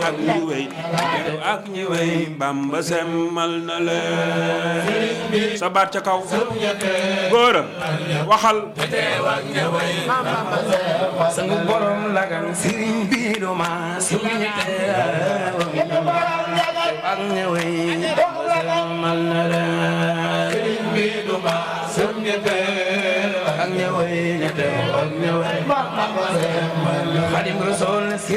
ak ñi wéy ak ñi wéy Bamba semmal na leen sa baat ca kaw góora waxal sangu borom lagan sëriñ bi do ma suñu teew ak ñi wéy semmal na leen sëriñ bi do ma suñu teew ak ñi wéy Xaadimu Rasuul